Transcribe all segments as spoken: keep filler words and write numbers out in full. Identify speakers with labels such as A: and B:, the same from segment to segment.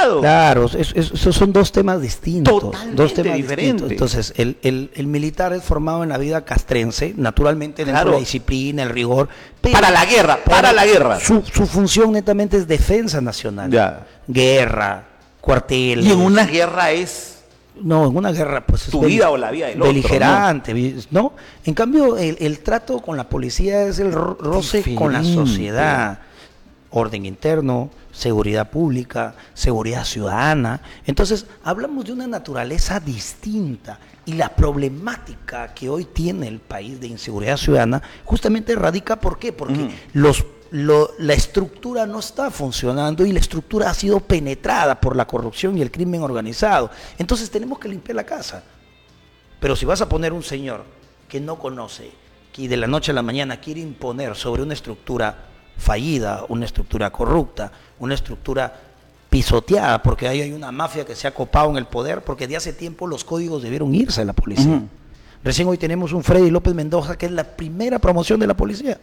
A: Estado.
B: Claro, es, es, esos son dos temas distintos.
A: Totalmente
B: dos temas
A: diferentes.
B: distintos. Entonces, el, el, el militar es formado en la vida castrense, naturalmente dentro
A: Claro.
B: de la disciplina, el rigor. Pero
A: Para la guerra, para la guerra.
B: Su, su función netamente es defensa nacional.
A: Ya.
B: Guerra, cuarteles.
A: Y en una guerra es
B: No, en una guerra, pues es
A: tu
B: bel-
A: vida o la vida del otro,
B: beligerante, vi- ¿no? En cambio, el, el trato con la policía es el ro- roce con la
A: Diferente.
B: sociedad. Orden interno, seguridad pública, seguridad ciudadana. Entonces, hablamos de una naturaleza distinta y la problemática que hoy tiene el país de inseguridad ciudadana justamente radica, ¿por qué? Porque
A: Mm.
B: los, lo- la estructura no está funcionando y la estructura ha sido penetrada por la corrupción y el crimen organizado. Entonces, tenemos que limpiar la casa. Pero si vas a poner un señor que no conoce, que de la noche a la mañana quiere imponer sobre una estructura fallida, una estructura corrupta, una estructura pisoteada, porque ahí hay una mafia que se ha copado en el poder, porque de hace tiempo los códigos debieron irse de la policía.
A: Ujú.
B: Recién hoy tenemos un Freddy López Mendoza, que es la primera promoción de la policía.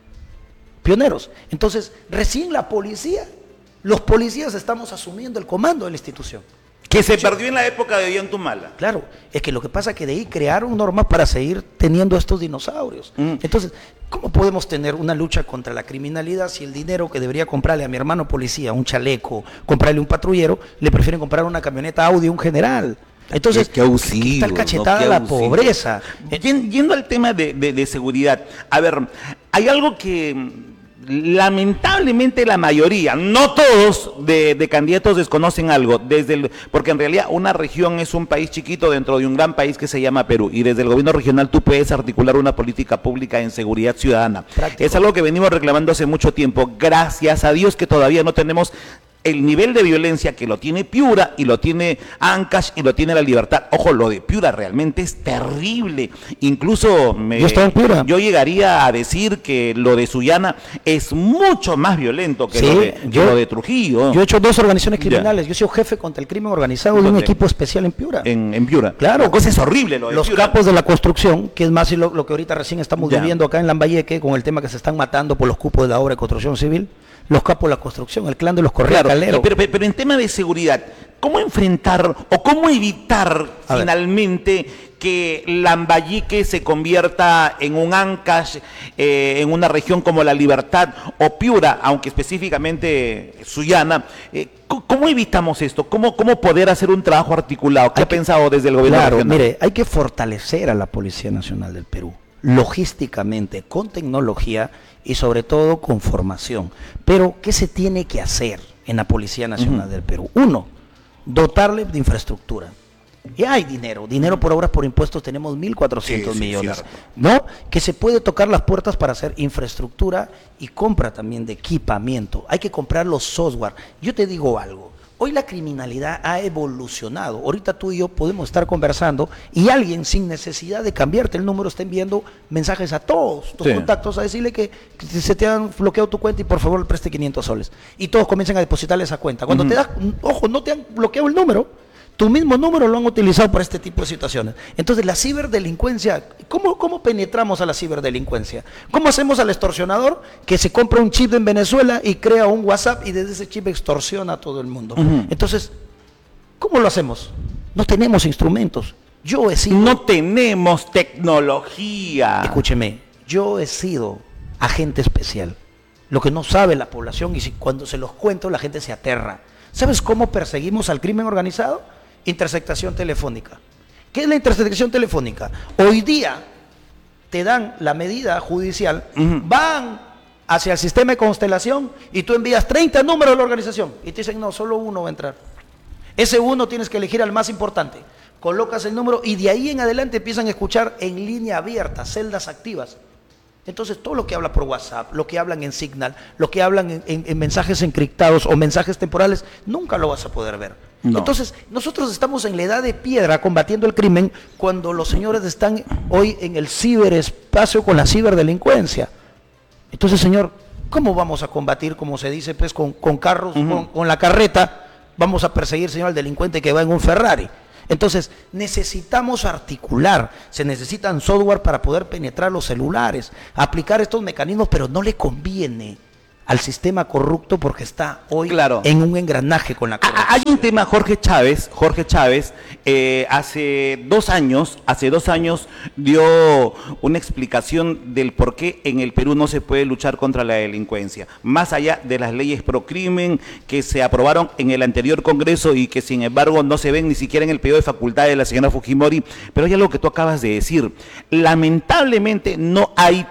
B: Pioneros. Entonces, recién la policía, los policías estamos asumiendo el comando de la institución.
A: que se perdió en la época de Ollantumala.
B: Claro, es que lo que pasa es que de ahí crearon normas para seguir teniendo estos dinosaurios.
A: Mm.
B: Entonces, ¿cómo podemos tener una lucha contra la criminalidad si el dinero que debería comprarle a mi hermano policía, un chaleco, comprarle un patrullero, le prefieren comprar una camioneta Audi a un general? Entonces,
A: Qué- qué abusivo,
B: aquí está
A: ¿no?
B: cachetada
A: Qué
B: la
A: abusivo.
B: pobreza.
A: Yen- Yendo al tema de, de- de seguridad, a ver, hay algo que mm, lamentablemente la mayoría, no todos de, de candidatos desconocen algo, desde el, porque en realidad una región es un país chiquito dentro de un gran país que se llama Perú, y desde el gobierno regional tú puedes articular una política pública en seguridad ciudadana.
B: Práctico.
A: Es algo que venimos reclamando hace mucho tiempo, gracias a Dios que todavía no tenemos el nivel de violencia que lo tiene Piura y lo tiene Ancash y lo tiene La Libertad. Ojo, lo de Piura realmente es terrible. Incluso me,
B: Yo estaba en Piura.
A: yo llegaría a decir que lo de Sullana es mucho más violento que,
B: Sí,
A: lo, de, que
B: yo-
A: lo de Trujillo.
B: Yo he hecho dos organizaciones
A: Ya.
B: criminales. Yo he sido jefe contra el crimen organizado de un
A: ¿Dónde?
B: equipo especial en Piura.
A: en, en Piura.
B: Claro.
A: La cosa es horrible lo de
B: Los
A: Piura.
B: capos de la construcción, que es más lo, lo que ahorita recién estamos
A: Ya.
B: viviendo acá en Lambayeque, con el tema que se están matando por los cupos de la obra de construcción civil, los capos de la construcción, el clan de los Correa
A: Claro,
B: Calero.
A: y pero, pero- pero en tema de seguridad, ¿cómo enfrentar o cómo evitar
B: A ver.
A: finalmente que Lambayeque se convierta en un Ancash, eh, en una región como La Libertad o Piura, aunque específicamente Sullana? Eh, ¿cómo, cómo evitamos esto? ¿Cómo, ¿Cómo poder hacer un trabajo articulado? ¿Qué
B: Hay
A: ha
B: que-
A: pensado desde el gobierno
B: Claro,
A: regional?
B: mire, hay que fortalecer a la Policía Nacional del Perú, logísticamente, con tecnología y sobre todo con formación. Pero, ¿qué se tiene que hacer en la Policía Nacional
A: Ujú.
B: del Perú? Uno, dotarle de infraestructura. Y hay dinero, dinero por obras por impuestos tenemos mil cuatrocientos
A: Sí, sí,
B: millones,
A: cierto.
B: ¿no? Que se puede tocar las puertas para hacer infraestructura y compra también de equipamiento. Hay que comprar los software. Yo te digo algo, hoy la criminalidad ha evolucionado. Ahorita tú y yo podemos estar conversando y alguien sin necesidad de cambiarte el número está enviando mensajes a todos tus
A: Sí.
B: contactos a decirle que, que se te han bloqueado tu cuenta y por favor le preste quinientos soles. Y todos comienzan a depositarle esa cuenta. Cuando
A: Ujú.
B: te das, ojo, no te han bloqueado el número. Tu mismo número lo han utilizado para este tipo de situaciones. Entonces, la ciberdelincuencia, ¿cómo, cómo penetramos a la ciberdelincuencia? ¿Cómo hacemos al extorsionador que se compra un chip en Venezuela y crea un WhatsApp y desde ese chip extorsiona a todo el mundo?
A: Ujú.
B: Entonces, ¿cómo lo hacemos? No tenemos instrumentos. Yo he sido,
A: No tenemos tecnología.
B: escúcheme, yo he sido agente especial. Lo que no sabe la población y si, cuando se los cuento la gente se aterra. ¿Sabes cómo perseguimos al crimen organizado? Interceptación telefónica. ¿Qué es la interceptación telefónica? Hoy día te dan la medida judicial,
A: Ujú.
B: van hacia el sistema de constelación y tú envías treinta números de la organización y te dicen, no, solo uno va a entrar. Ese uno tienes que elegir al más importante. Colocas el número y de ahí en adelante empiezan a escuchar en línea abierta, celdas activas. Entonces, todo lo que habla por WhatsApp, lo que hablan en Signal, lo que hablan en, en- en mensajes encriptados o mensajes temporales, nunca lo vas a poder ver.
A: No.
B: Entonces, nosotros estamos en la edad de piedra combatiendo el crimen cuando los señores están hoy en el ciberespacio con la ciberdelincuencia. Entonces, señor, ¿cómo vamos a combatir, como se dice, pues, con, con carros,
A: Ujú.
B: con, con la carreta? Vamos a perseguir, señor, al delincuente que va en un Ferrari. Entonces, necesitamos articular, se necesitan software para poder penetrar los celulares, aplicar estos mecanismos, pero no le conviene al sistema corrupto porque está hoy
A: claro.
B: en un engranaje con la corrupción.
A: Hay un tema, Jorge Chávez, Jorge Chávez, eh, hace dos años, hace dos años dio una explicación del por qué en el Perú no se puede luchar contra la delincuencia, más allá de las leyes pro crimen que se aprobaron en el anterior Congreso y que sin embargo no se ven ni siquiera en el periodo de facultad de la señora Fujimori, pero hay algo que tú acabas de decir, lamentablemente no hay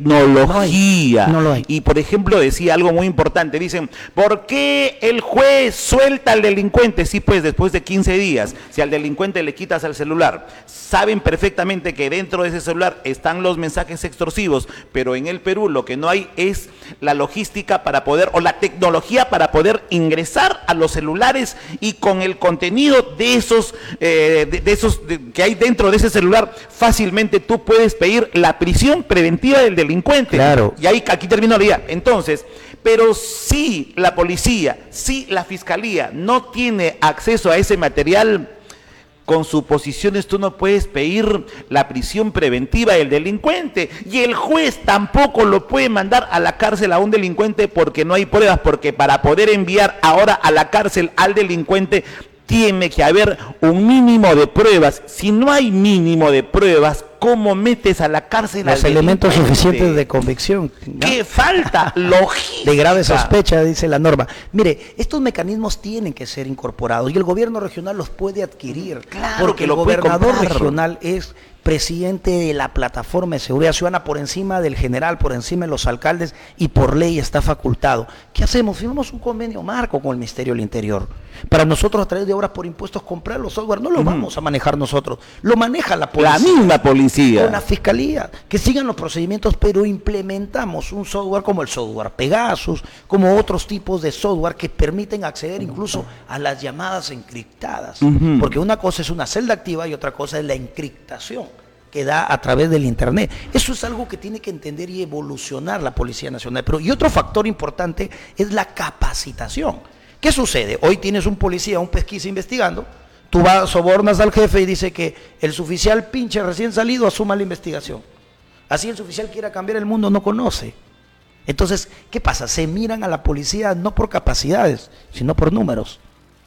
A: tecnología,
B: no, hay, no lo hay.
A: Y por ejemplo decía algo muy importante, dicen, ¿por qué el juez suelta al delincuente? Sí, pues después de quince días, si al delincuente le quitas el celular, saben perfectamente que dentro de ese celular están los mensajes extorsivos, pero en el Perú lo que no hay es la logística para poder, o la tecnología para poder ingresar a los celulares y con el contenido de esos, eh, de, de esos de, que hay dentro de ese celular, fácilmente tú puedes pedir la prisión preventiva del delincuente.
B: Claro.
A: Y ahí, aquí termino la idea. Entonces, pero si la policía, si la fiscalía no tiene acceso a ese material, con suposiciones tú no puedes pedir la prisión preventiva del delincuente y el juez tampoco lo puede mandar a la cárcel a un delincuente porque no hay pruebas, porque para poder enviar ahora a la cárcel al delincuente tiene que haber un mínimo de pruebas. Si no hay mínimo de pruebas, ¿cómo metes a la cárcel
B: los
A: al
B: elementos
A: delincuente?
B: suficientes de convicción? ¿No?
A: ¿Qué falta? Logística.
B: De grave sospecha, dice la norma. Mire, estos mecanismos tienen que ser incorporados y el gobierno regional los puede adquirir.
A: Claro,
B: porque
A: que
B: el
A: lo puede
B: gobernador
A: comprar.
B: regional es presidente de la plataforma de seguridad ciudadana por encima del general, por encima de los alcaldes y por ley está facultado. ¿Qué hacemos? Firmamos un convenio marco con el Ministerio del Interior. Para nosotros a través de obras por impuestos comprar los software, no lo uh-huh. vamos a manejar nosotros, lo maneja la policía.
A: La misma policía.
B: Con la fiscalía, que sigan los procedimientos, pero implementamos un software como el software Pegasus, como otros tipos de software que permiten acceder incluso a las llamadas encriptadas. Uh-huh. Porque una cosa es una celda activa y otra cosa es la encriptación que da a través del internet. Eso es algo que tiene que entender y evolucionar la Policía Nacional. Pero y otro factor importante es la capacitación. ¿Qué sucede? Hoy tienes un policía, un pesquisa investigando, tú vas, sobornas al jefe y dice que el suboficial pinche recién salido asuma la investigación. Así el suboficial quiera cambiar el mundo, no conoce. Entonces, ¿qué pasa? Se miran a la policía no por capacidades, sino por números.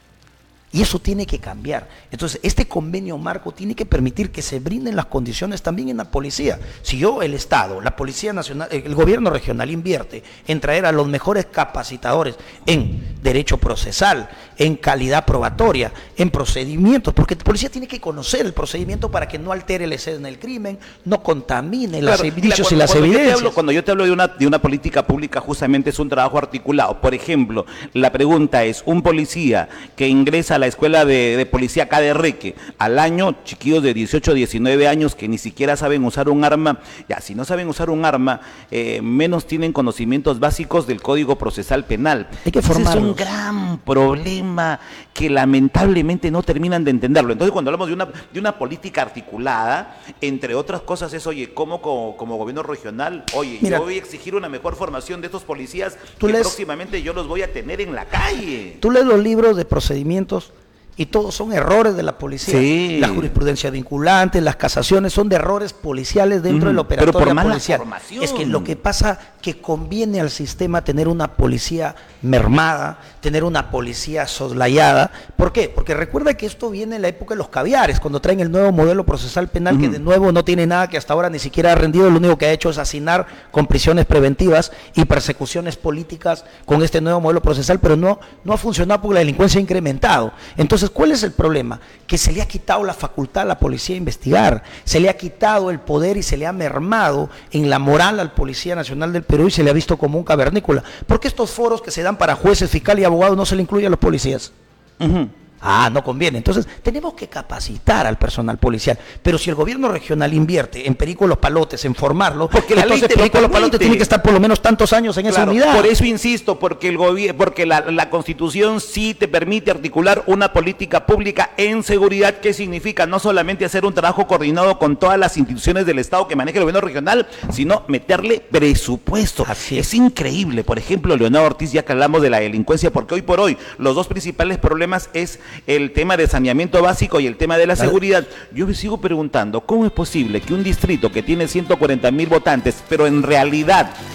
B: Y eso tiene que cambiar. Entonces, este convenio marco tiene que permitir que se brinden las condiciones también en la policía. Si yo, el Estado, la Policía Nacional, el gobierno regional invierte en traer a los mejores capacitadores en derecho procesal, en calidad probatoria, en procedimientos, porque la policía tiene que conocer el procedimiento para que no altere la escena del crimen, no contamine claro, los indicios y las
A: cuando
B: evidencias.
A: Yo hablo, cuando yo te hablo de una, de una política pública, justamente es un trabajo articulado. Por ejemplo, la pregunta es, un policía que ingresa a la escuela de, de policía acá de Reque, al año, chiquillos de dieciocho, diecinueve años que ni siquiera saben usar un arma, ya, si no saben usar un arma, eh, menos tienen conocimientos básicos del Código Procesal Penal.
B: Hay que formarlos.
A: Ese es un gran problema que lamentablemente no terminan de entenderlo. Entonces, cuando hablamos de una, de una política articulada, entre otras cosas es, oye, ¿cómo como, como gobierno regional, oye, Mira, yo voy a exigir una mejor formación de estos policías que lees, próximamente yo los voy a tener en la calle?
B: Tú lees los libros de procedimientos y todos son errores de la policía.
A: Sí.
B: La jurisprudencia vinculante, las casaciones son de errores policiales dentro mm, de la operatoria
A: pero por mala
B: policial.
A: Formación.
B: Es que lo que pasa que conviene al sistema tener una policía mermada, tener una policía soslayada. ¿Por qué? Porque recuerda que esto viene en la época de los caviares, cuando traen el nuevo modelo procesal penal, uh-huh. que de nuevo no tiene nada, que hasta ahora ni siquiera ha rendido, lo único que ha hecho es asesinar con prisiones preventivas y persecuciones políticas con este nuevo modelo procesal, pero no, no ha funcionado porque la delincuencia ha incrementado. Entonces, ¿cuál es el problema? Que se le ha quitado la facultad a la policía de investigar, se le ha quitado el poder y se le ha mermado en la moral al Policía Nacional del Perú y se le ha visto como un cavernícola. ¿Por qué estos foros que se dan para jueces, fiscal y abogados no se le incluye a los policías? Uh-huh. Ah, no conviene. Entonces, tenemos que capacitar al personal policial. Pero si el gobierno regional invierte en Perico Los Palotes, en formarlo,
A: porque la
B: entonces
A: ley
B: Perico Los Palotes tiene que estar por lo menos tantos años en claro, esa unidad.
A: Por eso insisto, porque el gobierno, porque la, la Constitución sí te permite articular una política pública en seguridad, que significa no solamente hacer un trabajo coordinado con todas las instituciones del Estado que maneja el gobierno regional, sino meterle presupuesto. Así es. Es increíble. Por ejemplo, Leonardo Ortiz, ya que hablamos de la delincuencia, porque hoy por hoy los dos principales problemas es el tema de saneamiento básico y el tema de la seguridad. Yo me sigo preguntando, ¿cómo es posible que un distrito que tiene ciento cuarenta mil votantes, pero en realidad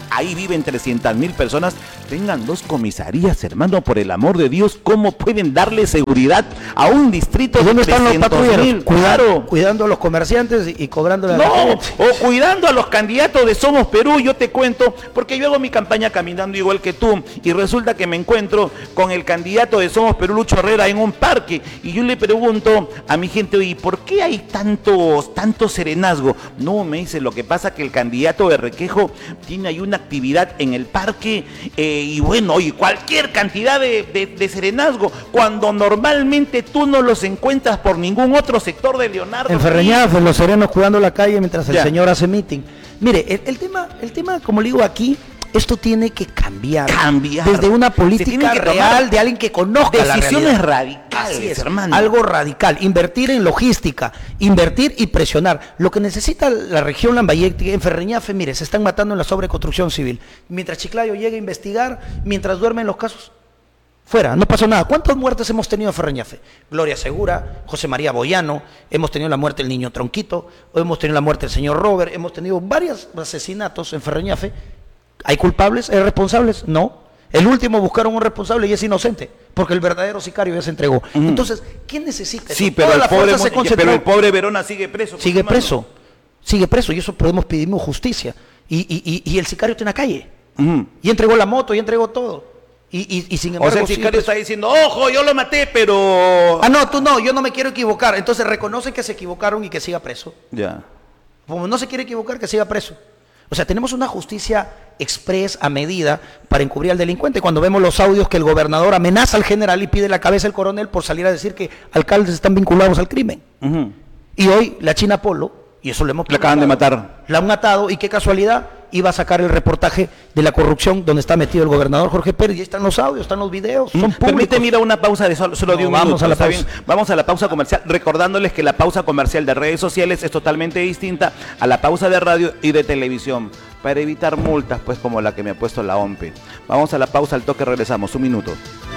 A: ahí viven trescientas mil personas, tengan dos comisarías, hermano, por el amor de Dios, ¿cómo pueden darle seguridad a un distrito de trescientos mil?
B: Claro. Cuidando a los comerciantes y, y cobrando la...
A: No, o cuidando a los candidatos de Somos Perú, yo te cuento, porque yo hago mi campaña caminando igual que tú, y resulta que me encuentro con el candidato de Somos Perú, Lucho Herrera, en un parque, y yo le pregunto a mi gente, oye, ¿por qué hay tantos, tanto serenazgo? No, me dice, lo que pasa que el candidato de Requejo tiene ahí una actividad en el parque, eh, y bueno, oye, cualquier cantidad de, de, de serenazgo, cuando normalmente tú no los encuentras por ningún otro sector de Leonardo.
B: En Ferreñafe, los serenos cuidando la calle mientras el ya. señor hace meeting. Mire, el, el tema, el tema, como le digo aquí, esto tiene que cambiar.
A: Cambiar.
B: Desde una política real de alguien que conozca la
A: decisiones radicales,
B: es,
A: hermano.
B: Algo radical. Invertir en logística, invertir y presionar. Lo que necesita la región Lambayeque, en Ferreñafe, mire, se están matando en la sobreconstrucción civil. Mientras Chiclayo llega a investigar, mientras duermen los casos, fuera, no pasó nada. ¿Cuántas muertes hemos tenido en Ferreñafe? Gloria Segura, José María Boyano, hemos tenido la muerte del niño Tronquito, hemos tenido la muerte del señor Robert, hemos tenido varios asesinatos en Ferreñafe. ¿Hay culpables? ¿Hay responsables? No. El último buscaron un responsable y es inocente, porque el verdadero sicario ya se entregó. Uh-huh. Entonces, ¿quién necesita eso?
A: Sí, pero el, pobre, se pero el pobre Verona sigue preso.
B: Sigue preso, sigue preso, y eso podemos pedirnos justicia. Y, y, y, y el sicario está en la calle. Uh-huh. Y entregó la moto, y entregó todo. Y, y, y sin embargo,
A: o sea, el sicario está diciendo, ojo, yo lo maté, pero...
B: Ah, no, tú no, yo no me quiero equivocar. Entonces reconoce que se equivocaron y que siga preso.
A: Ya.
B: Como no se quiere equivocar, que siga preso. O sea, tenemos una justicia express a medida para encubrir al delincuente. Cuando vemos los audios que el gobernador amenaza al general y pide la cabeza del coronel por salir a decir que alcaldes están vinculados al crimen. Uh-huh. Y hoy la China Polo, y eso lo hemos...
A: Le acaban de matar.
B: La han matado, y qué casualidad, iba a sacar el reportaje de la corrupción donde está metido el gobernador Jorge Pérez, y ahí están los audios, están los videos, son públicos.
A: Permíteme ir a una pausa de solo, solo
B: no,
A: de un
B: vamos
A: minuto,
B: a la
A: ¿está
B: pausa.
A: bien? Vamos a la pausa comercial, recordándoles que la pausa comercial de redes sociales es totalmente distinta a la pausa de radio y de televisión, para evitar multas, pues, como la que me ha puesto la O M P E. Vamos a la pausa, al toque regresamos, un minuto.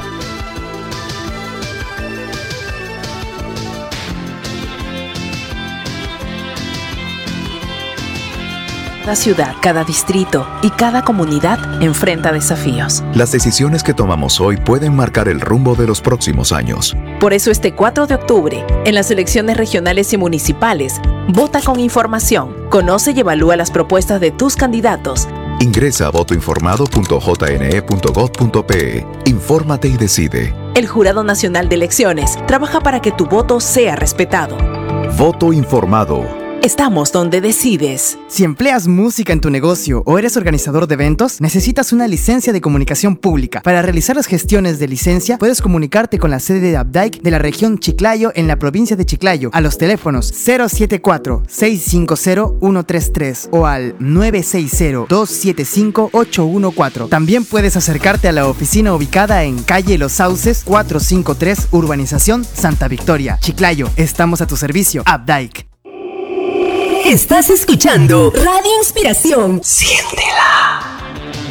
C: Cada ciudad, cada distrito y cada comunidad enfrenta desafíos.
D: Las decisiones que tomamos hoy pueden marcar el rumbo de los próximos años.
C: Por eso este cuatro de octubre, en las elecciones regionales y municipales, vota con información, conoce y evalúa las propuestas de tus candidatos.
D: Ingresa a voto informado punto j n e punto gov punto p e. Infórmate y decide.
C: El Jurado Nacional de Elecciones trabaja para que tu voto sea respetado.
D: Voto informado.
C: Estamos donde decides.
E: Si empleas música en tu negocio o eres organizador de eventos, necesitas una licencia de comunicación pública. Para realizar las gestiones de licencia, puedes comunicarte con la sede de ABDAIC de la región Chiclayo en la provincia de Chiclayo a los teléfonos cero siete cuatro, seis cinco cero, uno tres tres o al nueve seis cero, dos siete cinco, ocho uno cuatro. También puedes acercarte a la oficina ubicada en calle Los Sauces cuatrocientos cincuenta y tres, Urbanización Santa Victoria, Chiclayo. Estamos a tu servicio, ABDAIC.
F: Estás escuchando Radio Inspiración.
A: Siéntela.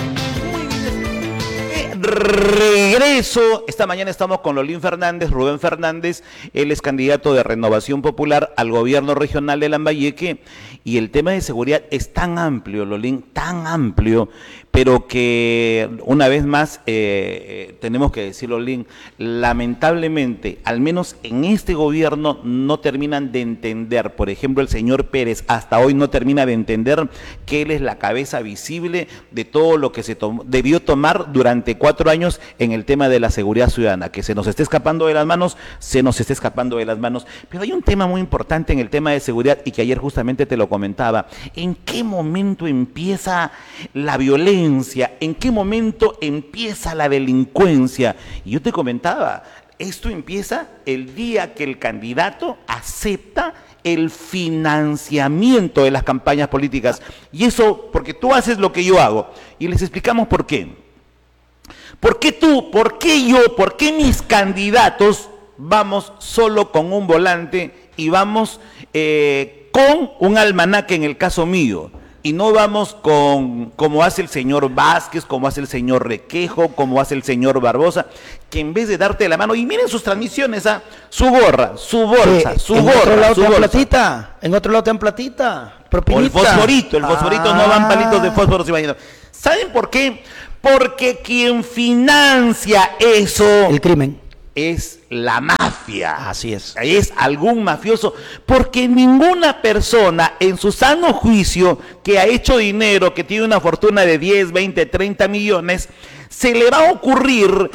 A: Regreso. Esta mañana estamos con Lolín Fernández, Rubén Fernández. Él es candidato de Renovación Popular al gobierno regional de Lambayeque. Y el tema de seguridad es tan amplio, Lolín, tan amplio, pero que una vez más eh, eh, tenemos que decirlo, Lolín, lamentablemente, al menos en este gobierno no terminan de entender. Por ejemplo, el señor Pérez hasta hoy no termina de entender que él es la cabeza visible de todo lo que se tomó, debió tomar durante cuatro años en el tema de la seguridad ciudadana. Que se nos esté escapando de las manos, se nos esté escapando de las manos. Pero hay un tema muy importante en el tema de seguridad y que ayer justamente te lo comentaba. ¿En qué momento empieza la violencia? ¿En qué momento empieza la delincuencia? Y yo te comentaba, esto empieza el día que el candidato acepta el financiamiento de las campañas políticas. Y eso porque tú haces lo que yo hago. Y les explicamos por qué. ¿Por qué tú, por qué yo, por qué mis candidatos vamos solo con un volante y vamos eh, con un almanaque en el caso mío? Y no vamos con, como hace el señor Vázquez, como hace el señor Requejo, como hace el señor Barbosa, que en vez de darte la mano, y miren sus transmisiones, ¿ah? Su gorra, su bolsa,
B: sí,
A: su
B: en
A: gorra,
B: otro lado
A: su
B: te dan
A: bolsa.
B: platita, en otro lado te dan platita, propinita.
A: O el fosforito, el fosforito, ah. No van palitos de fósforo, se imaginan. ¿Saben por qué? Porque quien financia eso
B: El crimen.
A: es la mafia.
B: Así es.
A: Es algún mafioso, porque ninguna persona en su sano juicio que ha hecho dinero, que tiene una fortuna de diez, veinte, treinta millones, se le va a ocurrir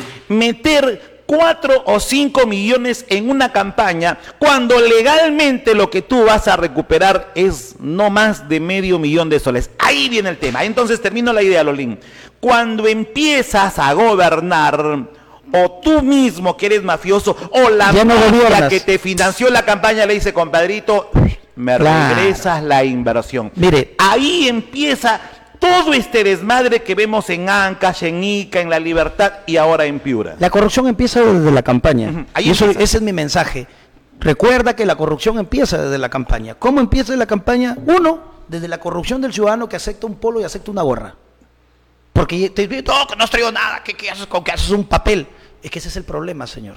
A: meter cuatro o cinco millones en una campaña cuando legalmente lo que tú vas a recuperar es no más de medio millón de soles. Ahí viene el tema. Entonces termino la idea, Lolín. Cuando empiezas a gobernar, o tú mismo que eres mafioso, o la
B: Ya no
A: mafia
B: gobiernas.
A: que te financió la campaña le dice, compadrito, me
B: Claro.
A: regresas la inversión.
B: Mire.
A: Ahí empieza todo este desmadre que vemos en Ancash, en Ica, en La Libertad y ahora en Piura.
B: La corrupción empieza desde la campaña.
A: Ujú, ahí
B: Y eso-
A: empieza.
B: ese es mi mensaje. Recuerda que la corrupción empieza desde la campaña. ¿Cómo empieza la campaña? Uno, desde la corrupción del ciudadano que acepta un polo y acepta una gorra. Porque te dice, no, que no has traído nada, que, que haces con que haces un papel. Es que ese es el problema, señor.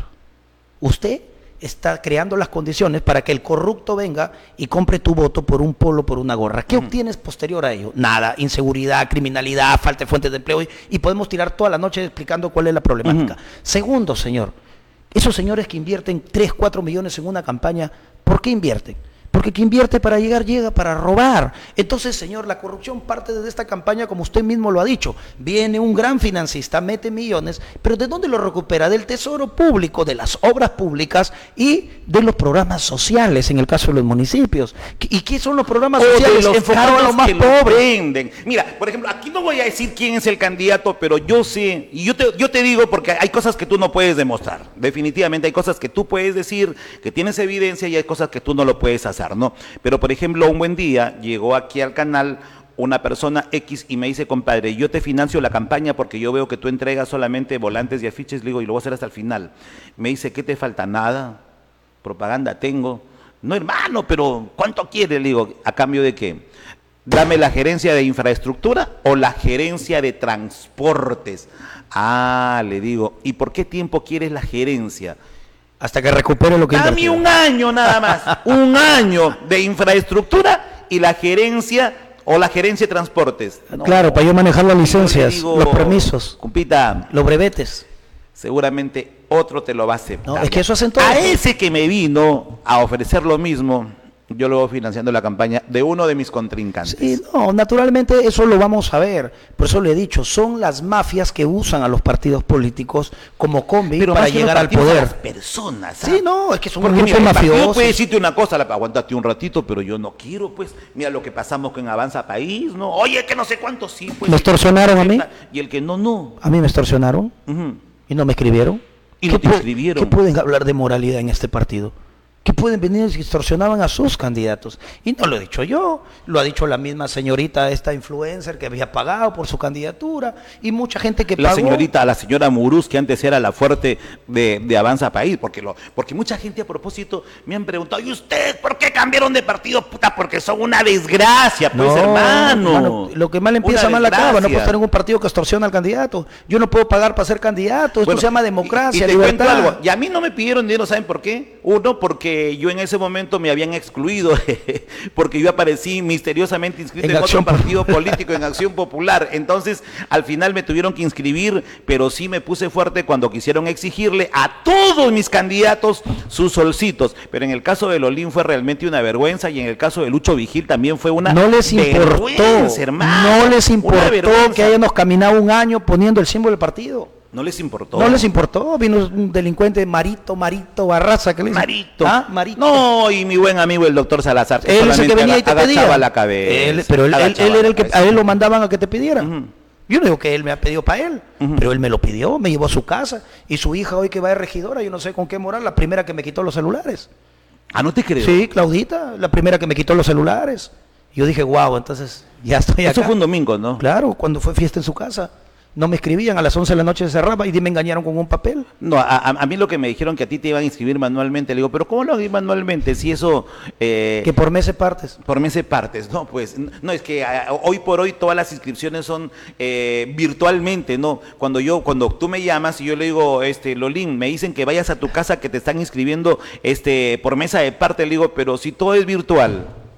B: Usted está creando las condiciones para que el corrupto venga y compre tu voto por un polo, por una gorra. ¿Qué obtienes posterior a ello? Nada, inseguridad, criminalidad, falta de fuentes de empleo y, y podemos tirar toda la noche explicando cuál es la problemática.
A: Ujú.
B: Segundo, señor, esos señores que invierten tres, cuatro millones en una campaña, ¿por qué invierten? Porque quien invierte para llegar, llega para robar. Entonces, señor, la corrupción parte desde esta campaña, como usted mismo lo ha dicho. Viene un gran financista, mete millones, pero ¿de dónde lo recupera? Del tesoro público, de las obras públicas y de los programas sociales, en el caso de los municipios. ¿Y qué son los programas
A: O de
B: sociales?
A: los
B: Enfocados a
A: fondos
B: los más
A: que lo
B: pobres.
A: venden. Mira, por ejemplo, aquí no voy a decir quién es el candidato, pero yo sé, y yo te, yo te digo porque hay cosas que tú no puedes demostrar. Definitivamente hay cosas que tú puedes decir, que tienes evidencia, y hay cosas que tú no lo puedes hacer, ¿no? Pero, por ejemplo, un buen día llegó aquí al canal una persona X y me dice, compadre, yo te financio la campaña porque yo veo que tú entregas solamente volantes y afiches, le digo, y lo voy a hacer hasta el final. Me dice, ¿qué te falta? Nada, propaganda tengo. No, hermano, pero ¿cuánto quieres? Le digo, ¿a cambio de qué? Dame la gerencia de infraestructura o la gerencia de transportes. Ah, le digo, ¿y por qué tiempo quieres la gerencia?
B: Hasta que recupere lo que
A: Dame
B: invirtió.
A: un año nada más, un año de infraestructura y la gerencia o la gerencia de transportes. No,
B: Claro, para yo manejar las licencias,
A: yo le digo,
B: los permisos,
A: compita,
B: los brevetes.
A: seguramente otro te lo va a aceptar.
B: No, es que eso hacen todos.
A: A ese que me vino a ofrecer lo mismo, yo lo voy financiando la campaña de uno de mis contrincantes.
B: Sí, no, naturalmente eso lo vamos a ver. Por eso le he dicho, son las mafias que usan a los partidos políticos como combi
A: Pero
B: para
A: más que
B: llegar
A: los
B: al
A: partidos, a
B: poder.
A: las personas. ¿ah?
B: Sí, no, es que son
A: Porque
B: grupos
A: mira, el partido
B: mafiosos.
A: puede decirte una cosa, la, aguántate un ratito, pero yo no quiero, pues, mira lo que pasamos con Avanza País, ¿no? Oye, que no sé cuánto, sí, pues.
B: ¿Me extorsionaron a mí?
A: Y el que no, no.
B: A mí me extorsionaron
A: Ujú.
B: y no me escribieron.
A: Y
B: ¿Qué
A: no te
B: pu-
A: inscribieron.
B: ¿Qué pueden hablar de moralidad en este partido? ¿Qué pueden venir y extorsionaban a sus candidatos? Y no lo he dicho yo, lo ha dicho la misma señorita, esta influencer que había pagado por su candidatura y mucha gente que
A: La
B: pagó.
A: señorita, la señora Muruz, que antes era la fuerte de, de Avanza País, porque lo, porque mucha gente a propósito me han preguntado, ¿y usted por qué cambiaron de partido? Puta, porque son una desgracia, pues,
B: No,
A: hermano.
B: hermano, lo que mal empieza,
A: Una
B: mal acaba. No
A: desgracia.
B: puedo estar en un partido que extorsiona al candidato. Yo no puedo pagar para ser candidato. Esto
A: Bueno,
B: se llama
A: y-
B: democracia,
A: y te cuento
B: libertad.
A: algo, y a mí no me pidieron dinero, ¿saben por qué? Uno, porque yo en ese momento me habían excluido, porque yo aparecí misteriosamente inscrito
B: En
A: en, otro
B: Acción
A: partido político, en Acción Popular. Entonces, al final me tuvieron que inscribir, pero sí me puse fuerte cuando quisieron exigirle a todos mis candidatos sus solcitos. Pero en el caso de Lolín fue realmente una vergüenza, y en el caso de Lucho Vigil también fue una
B: No les importó,
A: vergüenza, hermano.
B: no les
A: Una
B: importó
A: vergüenza.
B: que hayamos caminado un año poniendo el símbolo del partido.
A: No les importó.
B: No les importó, vino un delincuente Marito, Marito, Barraza, ¿qué le dice?
A: Marito.
B: ¿Ah? Marito.
A: No, y mi buen amigo el doctor Salazar.
B: Él es el que
A: solamente
B: venía y te
A: aga- agachaba
B: pedía.
A: la cabeza.
B: Él- pero él, él-
A: agachaba
B: él era
A: la
B: el que
A: cabeza.
B: a él lo mandaban a que te pidiera.
A: Ujú.
B: Yo no digo que él me ha pedido para él,
A: Ujú.
B: pero él me lo pidió, me llevó a su casa y su hija hoy que va de regidora, yo no sé con qué moral, la primera que me quitó los celulares.
A: Ah, no te creo.
B: Sí, Claudita, la primera que me quitó los celulares. Yo dije, wow, entonces ya estoy acá.
A: Eso fue un domingo, ¿no?
B: Claro, cuando fue fiesta en su casa. No me escribían, a las once de la noche se cerraba y me engañaron con un papel.
A: No, a, a- a mí lo que me dijeron que a ti te iban a inscribir manualmente, le digo, pero ¿cómo lo hago manualmente? Si eso... eh,
B: Que por meses partes.
A: por meses partes, no, pues, no, es que a- hoy por hoy todas las inscripciones son eh, virtualmente, ¿no? Cuando yo, cuando tú me llamas y yo le digo, este, Lolín, me dicen que vayas a tu casa que te están inscribiendo, este, por mesa de parte, le digo, pero si todo es virtual.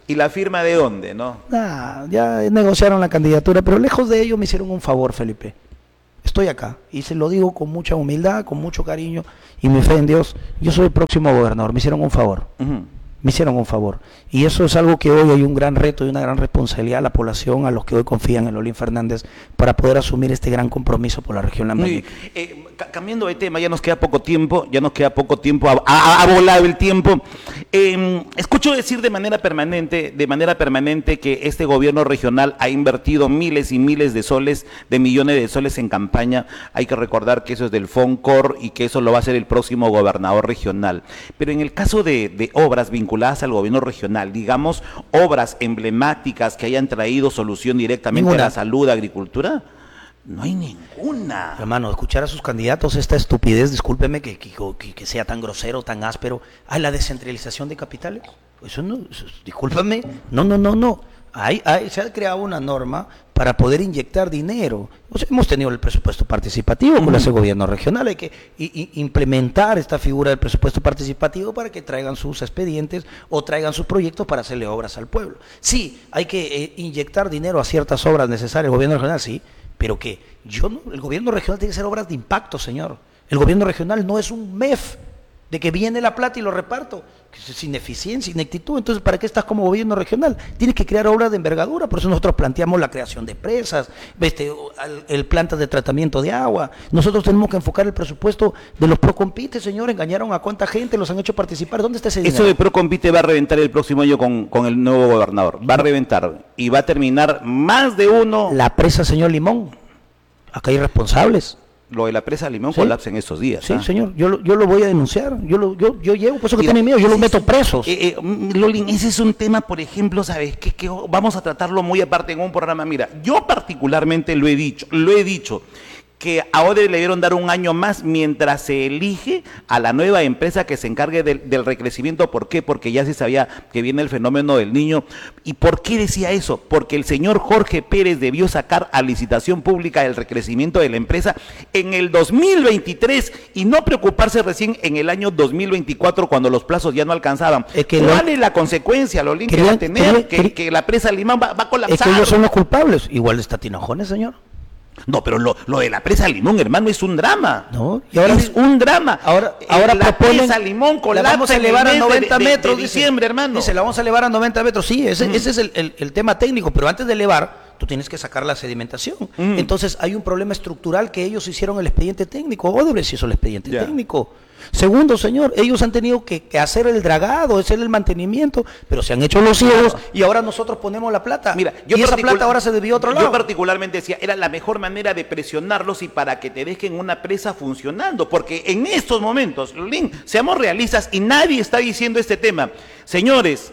A: ¿Y la firma de dónde, no?
B: Nah, ya negociaron la candidatura, pero lejos de ello me hicieron un favor, Felipe. Estoy acá y se lo digo con mucha humildad, con mucho cariño y mi fe en Dios. Yo soy el próximo gobernador, me hicieron un favor. Uh-huh. Me hicieron un favor. Y eso es algo que hoy hay un gran reto y una gran responsabilidad a la población, a los que hoy confían en Lolín Fernández, para poder asumir este gran compromiso por la región Lambayeque.
A: Eh, cambiando de tema, ya nos queda poco tiempo, ya nos queda poco tiempo, ha, ha, ha volado el tiempo. Eh, escucho decir de manera permanente, de manera permanente que este gobierno regional ha invertido miles y miles de soles, de millones de soles en campaña. Hay que recordar que eso es del FONCOR y que eso lo va a hacer el próximo gobernador regional. Pero en el caso de, de obras vinculadas al gobierno regional, digamos, obras emblemáticas que hayan traído solución directamente
B: ninguna.
A: a la salud, agricultura, no hay ninguna.
B: Hermano, escuchar a sus candidatos esta estupidez, discúlpeme que, que, que, que sea tan grosero, tan áspero. Ah, la descentralización de capitales. Eso no, eso, discúlpame. No, no, no, no. Hay, hay, se ha creado una norma para poder inyectar dinero. O sea, hemos tenido el presupuesto participativo con uh-huh. ese gobierno regional. Hay que i, i, implementar esta figura del presupuesto participativo para que traigan sus expedientes o traigan sus proyectos para hacerle obras al pueblo. Sí, hay que eh, inyectar dinero a ciertas obras necesarias. El gobierno regional, sí, pero que yo no, el gobierno regional tiene que ser obras de impacto, señor. El gobierno regional no es un M E F de que viene la plata y lo reparto, que es ineficiencia, ineptitud. Entonces, ¿para qué estás como gobierno regional? Tienes que crear obras de envergadura. Por eso nosotros planteamos la creación de presas, este, el, el plantas de tratamiento de agua. Nosotros tenemos que enfocar el presupuesto de los Procompite, señor. Engañaron a cuánta gente, los han hecho participar. ¿Dónde está ese dinero?
A: Eso de Procompite va a reventar el próximo año con, con el nuevo gobernador. Va a reventar y va a terminar más de uno.
B: La presa, señor Limón. Acá hay responsables.
A: Lo de la presa Limón
B: ¿Sí?
A: colapsa en estos días.
B: Sí,
A: ¿ah?
B: señor, yo, lo- yo lo voy a denunciar, yo lo, yo, yo llevo, por eso que
A: Mira,
B: tienen miedo, yo los
A: ese
B: meto
A: es-
B: presos.
A: Eh, eh, Lolín, ese es un tema, por ejemplo, ¿sabes qué? Que vamos a tratarlo muy aparte en un programa. Mira, yo particularmente lo he dicho, lo he dicho, que a Odebrecht le dieron dar un año más mientras se elige a la nueva empresa que se encargue del, del recrecimiento. ¿Por qué? Porque ya se sabía que viene el fenómeno del niño. ¿Y por qué decía eso? Porque el señor Jorge Pérez debió sacar a licitación pública el recrecimiento de la empresa en el dos mil veintitrés y no preocuparse recién en el año dos mil veinticuatro cuando los plazos ya no alcanzaban.
B: Es que
A: ¿Cuál
B: lo-
A: es la consecuencia, Lolín, que
B: Querían-
A: va a tener?
B: querían-
A: que,
B: querían-
A: que la presa Limón va, va a
B: Es
A: colapsar.
B: que ellos son los culpables, igual está Tinojones, señor.
A: No, pero lo, lo de la presa Limón, hermano, es un drama.
B: No, y ahora-
A: es un drama.
B: Ahora,
A: Eh,
B: ahora
A: la
B: proponen,
A: presa Limón
B: la
A: colapsa
B: vamos a
A: en el
B: elevar a
A: mes de-
B: noventa
A: de- de
B: metros, dice.
A: diciembre, hermano.
B: Dice, la vamos a elevar a noventa metros, sí, ese,
A: Mm.
B: ese es el, el- el tema técnico, pero antes de elevar, tú tienes que sacar la sedimentación.
A: Mm.
B: Entonces hay un problema estructural que ellos hicieron el expediente técnico, Odebrecht hizo el expediente
A: Ya.
B: técnico. Segundo, señor, ellos han tenido que, que hacer el dragado, hacer el mantenimiento, pero se han hecho los ciegos y ahora nosotros ponemos la plata.
A: Mira, yo
B: y esa
A: particul-
B: plata ahora se debió a otro lado.
A: Yo particularmente decía, era la mejor manera de presionarlos y para que te dejen una presa funcionando, porque en estos momentos, Lolín, seamos realistas y nadie está diciendo este tema. Señores,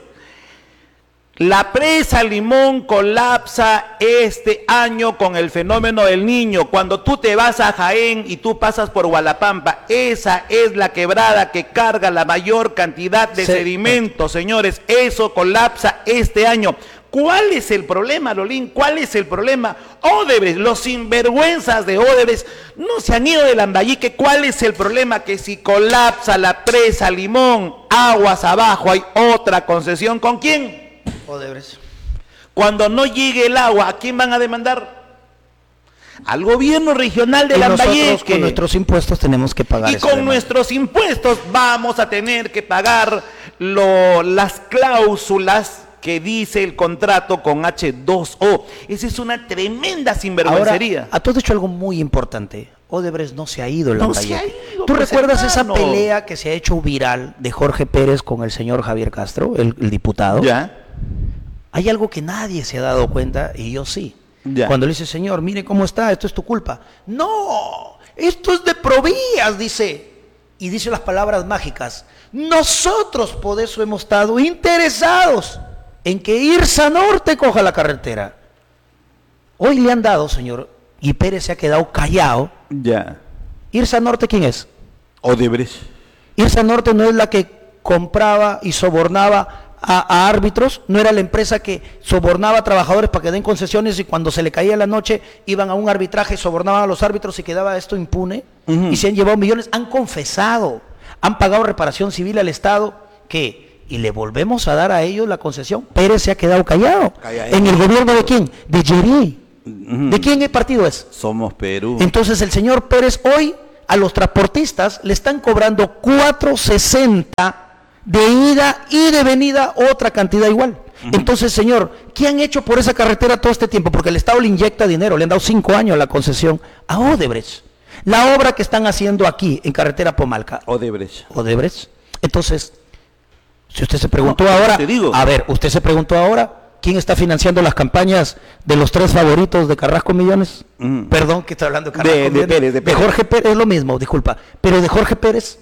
A: la presa Limón colapsa este año con el fenómeno del niño. Cuando tú te vas a Jaén y tú pasas por Hualapampa, esa es la quebrada que carga la mayor cantidad de
B: Sí.
A: sedimentos, señores. Eso colapsa este año. ¿Cuál es el problema, Lolín? ¿Cuál es el problema? Odebrecht, los sinvergüenzas de Odebrecht no se han ido de Lambayeque. ¿Cuál es el problema? Que si colapsa la presa Limón, aguas abajo, hay otra concesión. ¿Con quién?
B: Odebrecht.
A: Cuando no llegue el agua, ¿a quién van a demandar? Al gobierno regional de
B: Y nosotros
A: Lambayeque.
B: con nuestros impuestos tenemos que pagar
A: Y
B: esa
A: con
B: demanda.
A: nuestros impuestos vamos a tener que pagar lo- las cláusulas que dice el contrato con H dos O. Esa es una tremenda
B: Ahora,
A: sinvergüencería.
B: a todo hecho algo muy importante. Odebrecht no se ha ido en
A: No
B: Lambayeque.
A: se ha ido,
B: ¿Tú
A: pues,
B: recuerdas esa
A: hermano.
B: pelea que se ha hecho viral de Jorge Pérez con el señor Javier Castro, el, el diputado?
A: ¿Ya?
B: Hay algo que nadie se ha dado cuenta y yo sí.
A: Ya.
B: Cuando le dice, señor, mire cómo está, esto es tu culpa. No, esto es de Provías, dice. Y dice las palabras mágicas. Nosotros por eso hemos estado interesados en que Irsa Norte coja la carretera. Hoy le han dado, señor, y Pérez se ha quedado callado.
A: Ya.
B: ¿Irsa Norte quién es?
A: Odebrecht.
B: Irsa Norte no es la que compraba y sobornaba a, a árbitros, no era la empresa que sobornaba a trabajadores para que den concesiones y cuando se le caía la noche iban a un arbitraje, sobornaban a los árbitros y quedaba esto impune.
A: Ujú.
B: Y se han llevado millones, han confesado, han pagado reparación civil al Estado que y le volvemos a dar a ellos la concesión. Pérez se ha quedado callado.
A: Calladito.
B: ¿En el gobierno de quién? De Yeri.
A: Ujú.
B: ¿De quién el partido es?
A: Somos Perú.
B: Entonces el señor Pérez hoy a los transportistas le están cobrando cuatro sesenta de ida y de venida, otra cantidad igual. Entonces, señor, ¿qué han hecho por esa carretera todo este tiempo? Porque el Estado le inyecta dinero, le han dado cinco años la concesión a Odebrecht. La obra que están haciendo aquí en carretera Pomalca.
A: Odebrecht.
B: Odebrecht. Entonces, si usted se preguntó
A: No,
B: ahora,
A: te digo.
B: a ver, usted se preguntó ahora, ¿quién está financiando las campañas de los tres favoritos de Carrasco Millones?
A: Mm.
B: Perdón que estoy hablando de Carrasco
A: De- de
B: Millones.
A: Pérez, de Pérez.
B: Jorge Pérez, es lo mismo, disculpa. Pero de Jorge Pérez,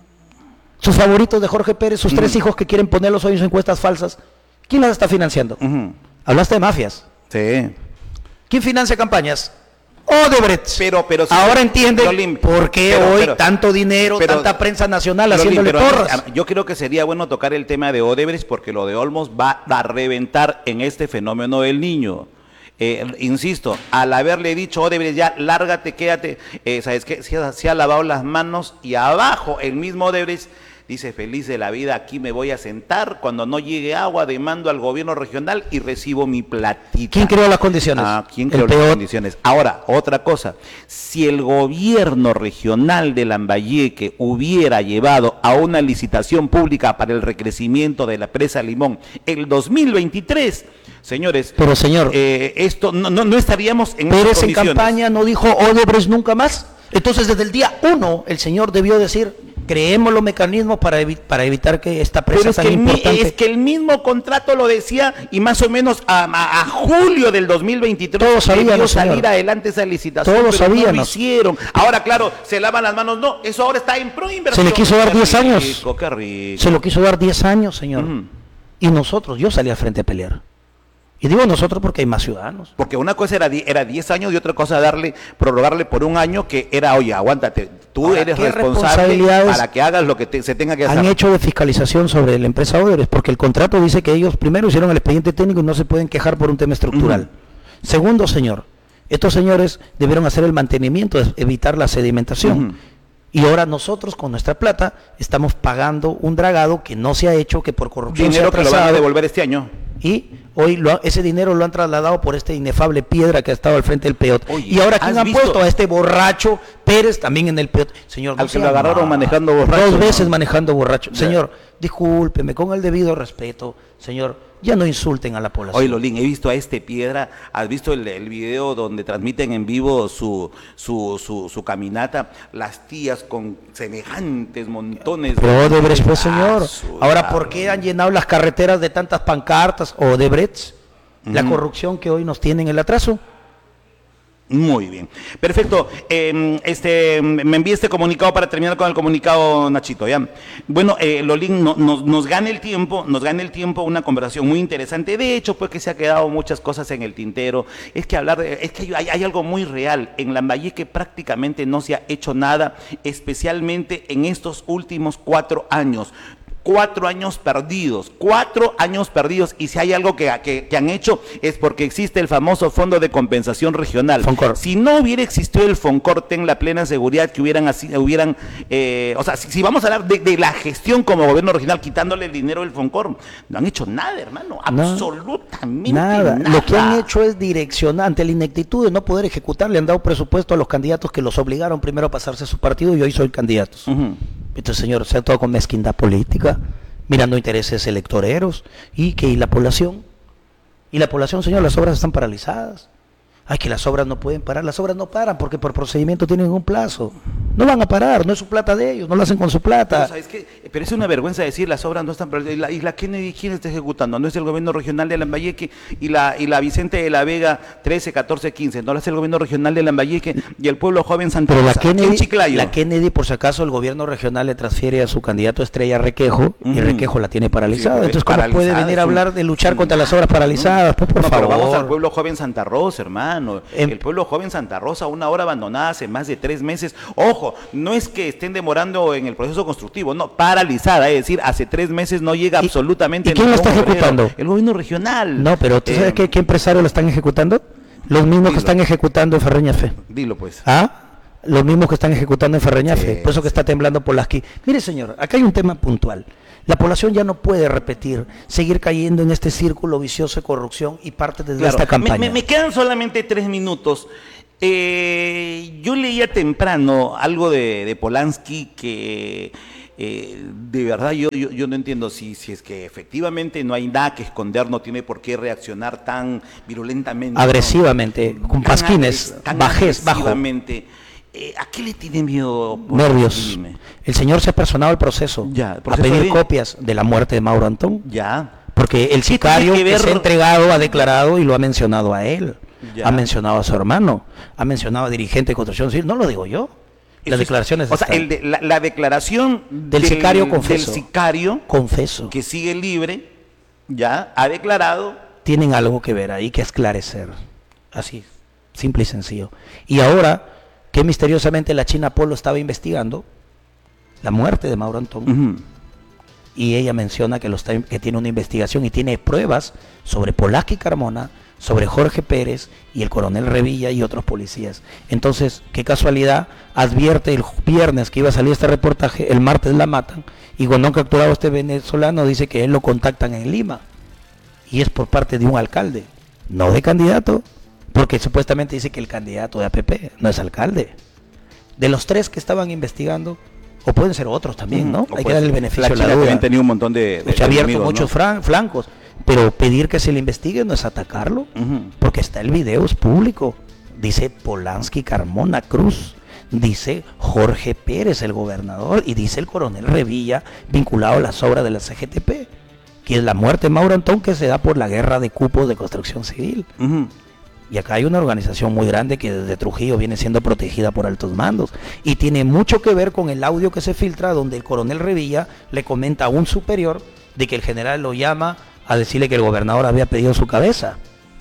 B: sus favoritos de Jorge Pérez, sus tres hijos que quieren ponerlos hoy en encuestas falsas, ¿quién las está financiando?
A: Ujú.
B: Hablaste de mafias.
A: Sí.
B: ¿Quién financia campañas? Odebrecht.
A: Pero, pero si-
B: Ahora entiende
A: Lolín,
B: por qué
A: pero-
B: hoy
A: pero-
B: tanto dinero,
A: pero-
B: tanta prensa nacional
A: Lolín,
B: haciéndole
A: pero
B: porras.
A: a- yo creo que sería bueno tocar el tema de Odebrecht porque lo de Olmos va a reventar en este fenómeno del niño. Eh, insisto, al haberle dicho Odebrecht ya, lárgate, quédate, eh, ¿sabes qué? Se ha, se ha lavado las manos y abajo el mismo Odebrecht dice, feliz de la vida, aquí me voy a sentar, cuando no llegue agua demando al gobierno regional y recibo mi platita.
B: ¿Quién creó las condiciones?
A: Ah, ¿quién
B: El
A: creó las
B: peor.
A: condiciones? Ahora, otra cosa, si el gobierno regional de Lambayeque hubiera llevado a una licitación pública para el recrecimiento de la presa Limón el dos mil veintitrés, señores,
B: Pero, señor,
A: eh, esto no, no, no estaríamos en
B: Pérez
A: esas
B: en
A: condiciones.
B: campaña no dijo Odebrecht nunca más. Entonces, desde el día uno, el señor debió decir, creemos los mecanismos para, evi- para evitar que esta presa
A: Pero es
B: tan
A: que, el, mi-
B: importante...
A: es que el mismo contrato lo decía y más o menos a, a- a julio del dos mil veintitrés
B: Todos sabíamos,
A: debió
B: señor.
A: salir adelante esa licitación,
B: Todos
A: pero no lo
B: sabíamos.
A: hicieron. Ahora, claro, se lavan las manos. No, eso ahora está en proinversión.
B: Se le quiso dar
A: Qué
B: diez años.
A: rico, qué rico.
B: Se lo quiso dar diez años, señor.
A: Ujú.
B: Y nosotros, yo salí al frente a pelear. Y digo nosotros porque hay más ciudadanos.
A: Porque una cosa era di- era diez años y otra cosa darle, prorrogarle por un año que era, oye, aguántate, tú
B: Ahora,
A: eres
B: ¿qué
A: responsable
B: responsabilidades
A: para que hagas lo que te- se tenga que hacer.
B: Han hecho de fiscalización sobre la empresa Odebrecht, porque el contrato dice que ellos primero hicieron el expediente técnico y no se pueden quejar por un tema estructural. Segundo, señor, estos señores debieron hacer el mantenimiento, es- evitar la sedimentación.
A: Ujú.
B: Y ahora nosotros con nuestra plata estamos pagando un dragado que no se ha hecho, que por corrupción se ha
A: Dinero que lo van a
B: atrasado.
A: devolver este año.
B: Y hoy lo ha- ese dinero lo han trasladado por este inefable piedra que ha estado al frente del P E O T.
A: Oye,
B: y ahora ¿quién
A: ¿has
B: han
A: visto?
B: puesto? A este borracho Pérez también en el P E O T. Señor, no
A: Al que
B: sea
A: lo agarraron
B: mal.
A: manejando borracho,
B: Dos veces
A: ¿no?
B: manejando borracho.
A: Ya.
B: Señor, discúlpeme, con el debido respeto, señor, ya no insulten a la población.
A: Oye, Lolín, he visto a este Piedra, ¿has visto el, el video donde transmiten en vivo su, su, su, su caminata? Las tías con semejantes montones
B: Pero Odebrecht, pues,
A: Ah,
B: señor.
A: su
B: Ahora, ¿por qué han llenado las carreteras de tantas pancartas? Odebrecht, la
A: Ujú.
B: corrupción que hoy nos tienen el atraso.
A: Muy bien. Perfecto. Eh, este, me envíe este comunicado para terminar con el comunicado, Nachito, ¿ya? Bueno, eh, Lolín, no- nos, nos gana el tiempo, nos gana el tiempo una conversación muy interesante. De hecho, pues que se ha quedado muchas cosas en el tintero. Es que hablar de, es que hay, hay algo muy real. En Lambayeque prácticamente no se ha hecho nada, especialmente en estos últimos cuatro años. Cuatro años perdidos, cuatro años perdidos, y si hay algo que, que- que han hecho es porque existe el famoso Fondo de Compensación Regional.
B: Foncor.
A: Si no hubiera existido el Foncor, ten la plena seguridad que hubieran, así, hubieran eh, o sea, si, si vamos a hablar de, de la gestión como gobierno regional, quitándole el dinero del Foncor, no han hecho nada, hermano,
B: No,
A: absolutamente
B: Nada.
A: nada.
B: Lo que han hecho es direccionar ante la ineptitud de no poder ejecutar. Le han dado presupuesto a los candidatos que los obligaron primero a pasarse a su partido y hoy son candidatos.
A: Ujú.
B: Entonces, señor, se ha actuado con mezquindad política, mirando intereses electoreros y que y la población. Y la población, señor, las obras están paralizadas. Ay, que las obras no pueden parar. Las obras no paran porque por procedimiento tienen un plazo. No van a parar, no es su plata de ellos, no lo hacen con su
A: Pero,
B: plata.
A: ¿sabes qué? Pero es una vergüenza decir las obras no están. Y la, y la Kennedy, ¿quién está ejecutando? No es el gobierno regional de Lambayeque y la, y la Vicente de la Vega trece, catorce, quince. No lo es el gobierno regional de Lambayeque y el pueblo joven Santa
B: Pero la
A: Rosa. ¿Quién
B: Kennedy,
A: Chiclayo?
B: la Kennedy, por si acaso, el gobierno regional le transfiere a su candidato estrella Requejo y
A: Ujú.
B: Requejo la tiene paralizada.
A: Sí,
B: Entonces, ¿cómo
A: paralizada,
B: puede venir a
A: es un-
B: hablar de luchar
A: un-
B: contra las obras paralizadas? Pues, por
A: No,
B: favor.
A: pero vamos al pueblo joven Santa Rosa, hermano.
B: Em-
A: el pueblo joven Santa Rosa, una obra abandonada hace más de tres meses. Ojo, no es que estén demorando en el proceso constructivo, no, paralizada, es decir, hace tres meses no llega
B: ¿Y-
A: absolutamente
B: y quién la
A: ningún
B: está
A: obrero.
B: ejecutando?
A: El gobierno regional.
B: No, pero ¿tú
A: Eh,
B: sabes qué, qué empresario lo están ejecutando? Los mismos
A: dilo.
B: que están ejecutando Ferreña Fe.
A: Dilo pues.
B: ¿Ah? Los mismos que están ejecutando en Ferreñafe,
A: Sí,
B: por eso que está temblando Polaski. Mire, señor, acá hay un tema puntual. La población ya no puede repetir, seguir cayendo en este círculo vicioso de corrupción y parte de
A: Claro,
B: esta campaña.
A: Me, me- me quedan solamente tres minutos. Eh, yo leía temprano algo de, de Polanski que eh, de verdad yo, yo, yo no entiendo si, si es que efectivamente no hay nada que esconder, no tiene por qué reaccionar tan virulentamente. ¿no?
B: Agresivamente, con
A: Tan
B: pasquines,
A: agres- tan
B: bajez, bajo,
A: agresivamente. Eh, ¿A qué le tiene miedo Polanski?
B: nervios.
A: Dime.
B: El señor se ha personado al proceso,
A: Ya, el
B: a
A: proceso
B: pedir
A: de-
B: copias de la muerte de Mauro Antón.
A: Ya.
B: Porque el
A: ¿Qué
B: sicario
A: tiene que
B: que se ha
A: ver?
B: entregado ha declarado y lo ha mencionado a él,
A: Ya.
B: ha mencionado a su hermano, ha mencionado a dirigente de construcción civil, no lo digo yo,
A: Eso
B: las
A: es-
B: declaraciones
A: O sea,
B: están.
A: el de- la, la declaración
B: Del sicario confeso.
A: Del sicario
B: confeso,
A: que sigue libre, ya, ha declarado.
B: tienen algo que ver ahí, que esclarecer, así, simple y sencillo. Y ahora, que misteriosamente la China Polo estaba investigando la muerte de Mauro Antón,
A: Ujú.
B: y ella menciona que, lo está, que tiene una investigación y tiene pruebas sobre Polaski Carmona, sobre Jorge Pérez y el coronel Revilla y otros policías. Entonces, qué casualidad, advierte el viernes que iba a salir este reportaje, el martes la matan, y cuando han capturado a este venezolano dice que él lo contactan en Lima, y es por parte de un alcalde, no de candidato, porque supuestamente dice que el candidato de A P P no es alcalde. De los tres que estaban investigando, o pueden ser otros también, ¿no?
A: O
B: Hay que
A: puede
B: darle el
A: ser.
B: beneficio
A: La
B: a la
A: China
B: duda.
A: también tenía un montón de, de
B: Se ha abierto
A: enemigos,
B: muchos
A: ¿no?
B: fran- flancos, pero pedir que se le investigue no es atacarlo,
A: Ujú.
B: porque está el video, es público. Dice Polanski Carmona Cruz, dice Jorge Pérez, el gobernador, y dice el coronel Revilla, vinculado a las obras de la C G T P, que es la muerte de Mauro Antón que se da por la guerra de cupos de construcción civil.
A: Ujú.
B: Y acá hay una organización muy grande que desde Trujillo viene siendo protegida por altos mandos. Y tiene mucho que ver con el audio que se filtra donde el coronel Revilla le comenta a un superior de que el general lo llama a decirle que el gobernador había pedido su cabeza.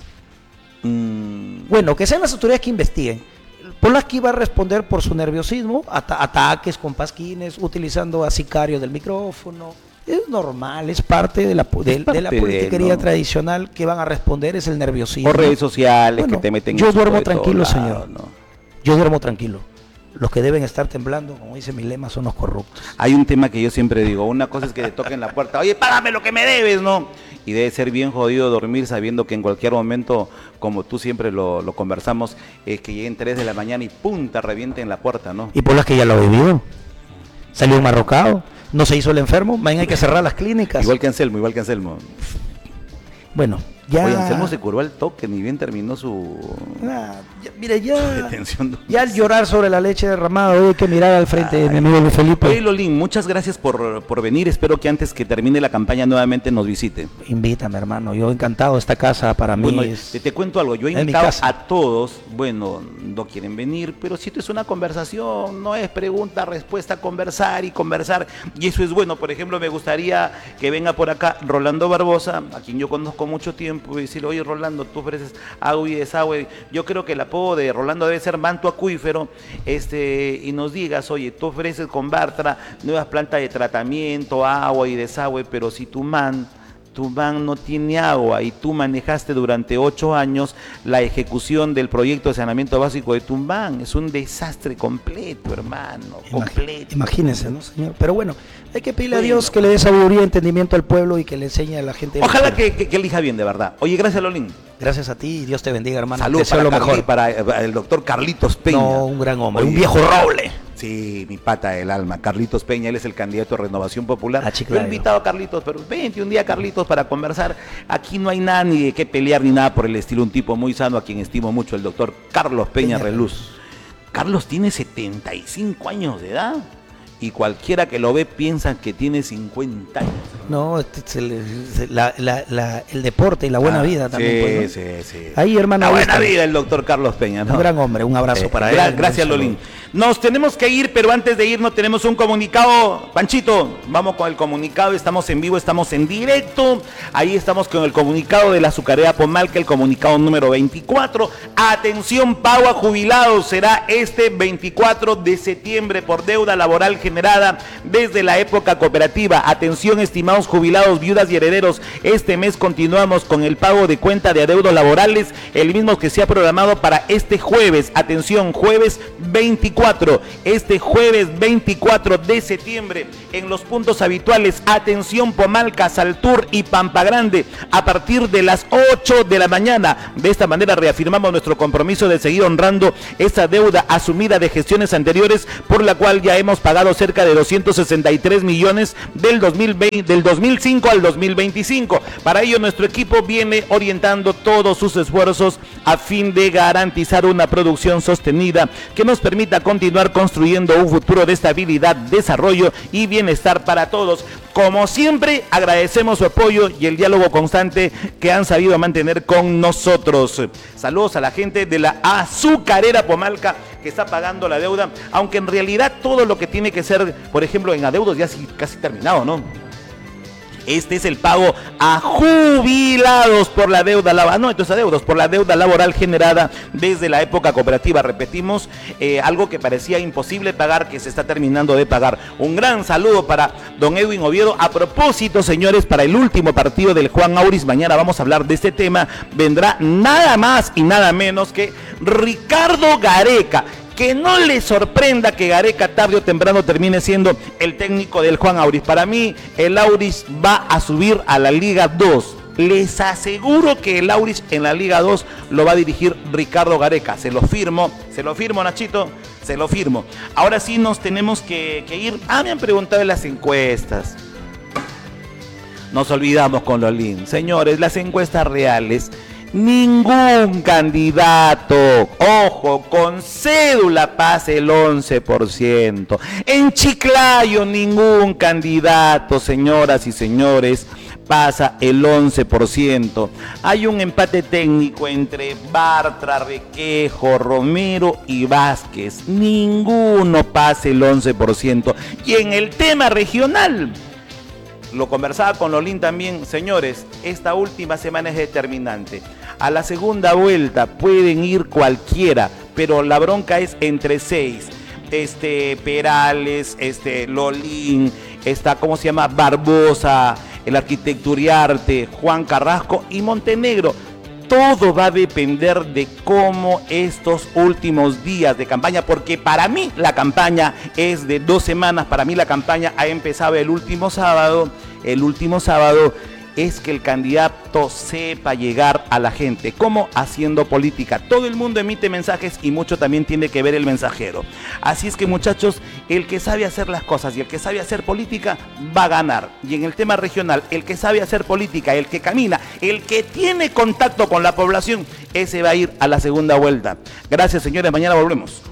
A: Mm,
B: Bueno, que sean las autoridades que investiguen. Polaski va a responder por su nerviosismo, ata- ataques con pasquines, utilizando a sicarios del micrófono. Es normal, es parte de la, pu- de,
A: Es parte
B: de la
A: de,
B: politiquería
A: ¿no?
B: tradicional que van a responder, es el nerviosismo.
A: O redes sociales
B: Bueno,
A: que te meten
B: yo
A: en
B: duermo
A: de todos
B: tranquilo,
A: lados,
B: señor.
A: ¿no?
B: Yo duermo tranquilo. Los que deben estar temblando, como dice mi lema, son los corruptos.
A: Hay un tema que yo siempre digo, una cosa es que te toquen la puerta, oye, págame lo que me debes, ¿no? Y debe ser bien jodido dormir sabiendo que en cualquier momento, como tú siempre lo, lo conversamos, es que lleguen tres de la mañana y pum, te revienten la puerta, ¿no?
B: Y Polaski ya lo ha vivido. Salió enmarrocado, no se hizo el enfermo, mañana hay que cerrar las clínicas.
A: Igual que Anselmo, igual que Anselmo.
B: Bueno, ya...
A: Oye, Anselmo se curó al toque, ni bien terminó su
B: Ah, ya- mire, ya...
A: detención.
B: Ya al llorar sobre la leche derramada, hoy hay que mirar al frente de mi amigo Luis Felipe.
A: Oye, Lolín, muchas gracias por, por venir. Espero que antes que termine la campaña nuevamente nos visite.
B: Invítame, hermano. Yo encantado. Esta casa para mí
A: Bueno,
B: es...
A: te, te cuento algo. Yo he
B: es mi
A: invitado
B: casa.
A: a todos, bueno, no quieren venir, pero si esto es una conversación, no es pregunta, respuesta, conversar y conversar. Y eso es bueno. Por ejemplo, me gustaría que venga por acá Rolando Barbosa, a quien yo conozco mucho tiempo, y decirle, oye, Rolando, tú ofreces agua y desagüe. Yo creo que el apodo de Rolando debe ser manto acuífero, este, y nos digas, oye, tú ofreces con Bartra nuevas plantas de tratamiento, agua y desagüe, pero si tu man, tu man no tiene agua y tú manejaste durante ocho años la ejecución del proyecto de saneamiento básico de Tumbán, es un desastre completo, hermano,
B: Imag-
A: completo.
B: Imagínense, ¿no, señor? Pero bueno, hay que pedirle a
A: Bueno.
B: Dios que le dé sabiduría y entendimiento al pueblo y que le enseñe a la gente.
A: Ojalá que, que, que elija bien, de verdad. Oye, gracias, Lolín.
B: Gracias a ti y Dios te bendiga, hermano.
A: Saludos
B: Te deseo
A: para,
B: lo mejor.
A: Carli- para, eh, para el doctor Carlitos Peña.
B: No, un gran hombre,
A: Oye,
B: un viejo roble.
A: Sí, mi pata del alma, Carlitos Peña, él es el candidato de Renovación Popular.
B: A
A: Yo
B: Chiclayo.
A: he invitado a Carlitos, pero vente un día, Carlitos, para conversar. Aquí no hay nada ni de qué pelear ni nada por el estilo. Un tipo muy sano a quien estimo mucho, el doctor Carlos Peña,
B: Peña
A: Reluz. Carlos tiene setenta y cinco años de edad y cualquiera que lo ve piensa que tiene cincuenta años.
B: No, este es el, es la- la- la- el deporte y la buena
A: Ah,
B: vida también.
A: Sí,
B: pues, ¿no?
A: sí, sí.
B: Ahí, hermano,
A: La
B: ahí
A: buena
B: está.
A: vida, el doctor Carlos Peña, ¿no?
B: Un gran hombre, un abrazo
A: Eh,
B: para
A: gra-
B: él.
A: Gracias,
B: Un saludo.
A: Lolín. Nos tenemos que ir, pero antes de irnos tenemos un comunicado. Panchito, vamos con el comunicado. Estamos en vivo, estamos en directo. Ahí estamos con el comunicado de la azucarera Pomalca, el comunicado número veinticuatro. Atención, pago a jubilados. Será este veinticuatro de septiembre por deuda laboral generada desde la época cooperativa. Atención, estimados pensionados, jubilados, viudas y herederos. Este mes continuamos con el pago de cuenta de adeudos laborales, el mismo que se ha programado para este jueves. Atención, jueves veinticuatro, este jueves veinticuatro de septiembre, en los puntos habituales. Atención, Pomalca, Saltur y Pampa Grande, a partir de las ocho de la mañana. De esta manera reafirmamos nuestro compromiso de seguir honrando esa deuda asumida de gestiones anteriores, por la cual ya hemos pagado cerca de doscientos sesenta y tres millones del dos mil veinte, del dos mil cinco al dos mil veinticinco. Para ello, nuestro equipo viene orientando todos sus esfuerzos a fin de garantizar una producción sostenida que nos permita continuar construyendo un futuro de estabilidad, desarrollo y bienestar para todos. Como siempre, agradecemos su apoyo y el diálogo constante que han sabido mantener con nosotros. Saludos a la gente de la Azucarera Pomalca, que está pagando la deuda, aunque en realidad todo lo que tiene que ser, por ejemplo, en adeudos ya casi terminado, ¿no? Este es el pago a jubilados por la deuda laboral, no, entonces adeudos por la deuda laboral generada desde la época cooperativa. Repetimos, eh, algo que parecía imposible pagar, que se está terminando de pagar. Un gran saludo para don Edwin Oviedo. A propósito, señores, para el último partido del Juan Auris, mañana vamos a hablar de este tema, vendrá nada más y nada menos que Ricardo Gareca. Que no le sorprenda que Gareca tarde o temprano termine siendo el técnico del Juan Auris. Para mí, el Auris va a subir a la Liga dos. Les aseguro que el Auris en la Liga dos lo va a dirigir Ricardo Gareca. Se lo firmo, se lo firmo, Nachito, se lo firmo. Ahora sí nos tenemos que, que ir. Ah, me han preguntado en las encuestas. Nos olvidamos con Lolín. Señores, las encuestas reales. Ningún candidato, ojo, con cédula pasa el once por ciento. En Chiclayo ningún candidato, señoras y señores, pasa el once por ciento. Hay un empate técnico entre Bartra, Requejo, Romero y Vázquez. Ninguno pasa el once por ciento. Y en el tema regional, lo conversaba con Lolín también, señores, esta última semana es determinante. A la segunda vuelta pueden ir cualquiera, pero la bronca es entre seis. Este, Perales, este, Lolín, está, ¿cómo se llama? Barbosa, el arquitecto Uriarte, Juan Carrasco y Montenegro. Todo va a depender de cómo estos últimos días de campaña, porque para mí la campaña es de dos semanas, para mí la campaña ha empezado el último sábado, el último sábado es que el candidato sepa llegar a la gente. ¿Cómo? Haciendo política. Todo el mundo emite mensajes y mucho también tiene que ver el mensajero. Así es que, muchachos, el que sabe hacer las cosas y el que sabe hacer política va a ganar. Y en el tema regional, el que sabe hacer política, el que camina, el que tiene contacto con la población, ese va a ir a la segunda vuelta. Gracias, señores. Mañana volvemos.